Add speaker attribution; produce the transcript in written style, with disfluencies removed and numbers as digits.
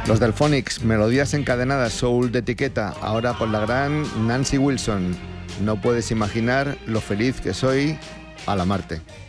Speaker 1: Los Delphonics, melodías encadenadas, soul de etiqueta, ahora con la gran Nancy Wilson. No puedes imaginar lo feliz que soy al amarte.